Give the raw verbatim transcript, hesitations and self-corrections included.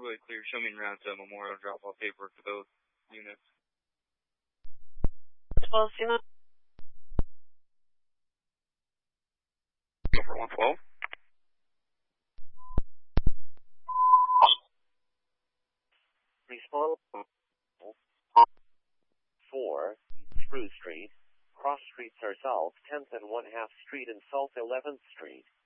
Starboy clear, show me en route to Memorial, drop off paperwork for both units. twelve zero. Go for one twelve. Response four, Spruce Street. Cross streets are South tenth and one half Street and South eleventh Street.